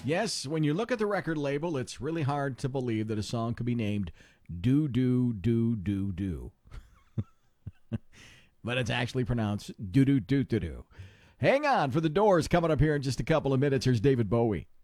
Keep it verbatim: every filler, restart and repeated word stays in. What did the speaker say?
Yes, when you look at the record label, it's really hard to believe that a song could be named Do Do Do Do Do. But it's actually pronounced Do Do Do Do Do. Hang on for the Doors coming up here in just a couple of minutes. Here's David Bowie.